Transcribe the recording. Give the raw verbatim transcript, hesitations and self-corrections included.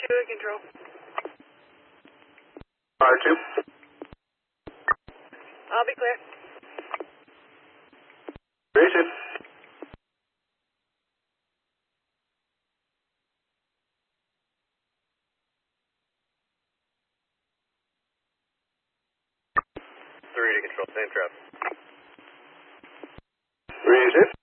Good control. R two. I'll be clear. Raise it. Three to control, same traffic. Raise it.